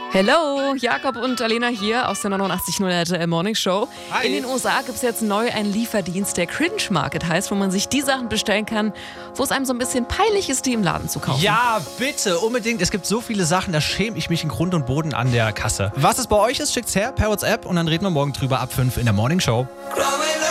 Hello, Jakob und Alena hier aus der 89.0 RTL Morning Show. Hi. In den USA gibt es jetzt neu einen Lieferdienst, der Cringe Market heißt, wo man sich die Sachen bestellen kann, wo es einem so ein bisschen peinlich ist, die im Laden zu kaufen. Ja, bitte, unbedingt. Es gibt so viele Sachen, da schäme ich mich in Grund und Boden an der Kasse. Was es bei euch ist, schickt's her per WhatsApp und dann reden wir morgen drüber ab 5 in der Morning Show.